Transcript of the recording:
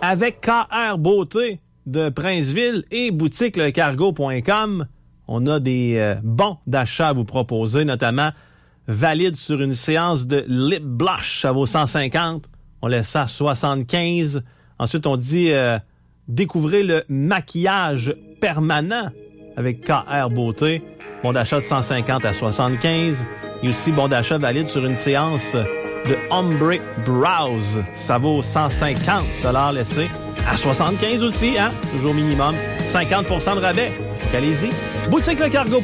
avec KR Beauté de Princeville et boutiquelecargo.com. On a des bons d'achat à vous proposer, notamment valide sur une séance de lip blush. Ça vaut 150. On laisse ça à 75. Ensuite, on dit découvrez le maquillage permanent avec KR Beauté. Bon d'achat de 150 à 75. Et aussi bon d'achat valide sur une séance de Ombre Brows. Ça vaut 150 $ laissés. À 75 aussi, hein? Toujours minimum. 50 % de rabais. Donc allez-y. Boutiquelecargo.com.